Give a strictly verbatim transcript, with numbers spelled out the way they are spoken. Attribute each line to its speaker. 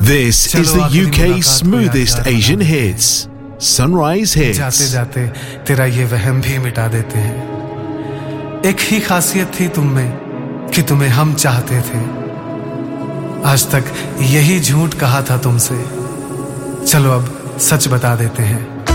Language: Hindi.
Speaker 1: This is the U K's smoothest Asian hits. Sunrise Hits.
Speaker 2: जाते जाते तेरा ये वहम भी मिटा देते हैं। एक ही खासियत थी तुम में कि तुम्हें हम चाहते थे। आज तक यही झूठ कहा था तुमसे, चलो अब सच बता देते हैं।